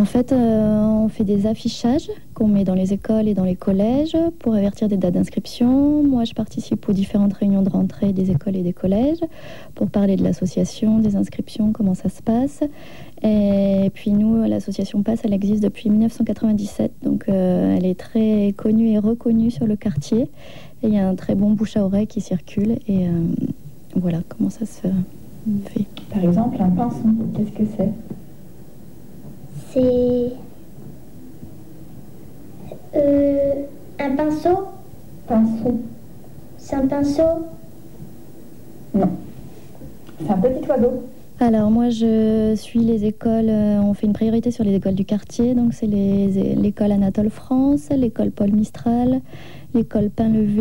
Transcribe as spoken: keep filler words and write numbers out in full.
En fait, euh, on fait des affichages qu'on met dans les écoles et dans les collèges pour avertir des dates d'inscription. Moi, je participe aux différentes réunions de rentrée des écoles et des collèges pour parler de l'association, des inscriptions, comment ça se passe. Et puis nous, l'association PASS, elle existe depuis mille neuf cent quatre-vingt-dix-sept, donc euh, elle est très connue et reconnue sur le quartier. Et il y a un très bon bouche à oreille qui circule et euh, voilà comment ça se fait. Par exemple, un pinson, qu'est-ce que c'est ? C'est euh, un pinceau. Pinson. C'est un pinceau. Non. C'est un petit oiseau. Alors moi je suis les écoles, euh, on fait une priorité sur les écoles du quartier, donc c'est les, l'école Anatole France, l'école Paul Mistral, l'école Pain-Levé.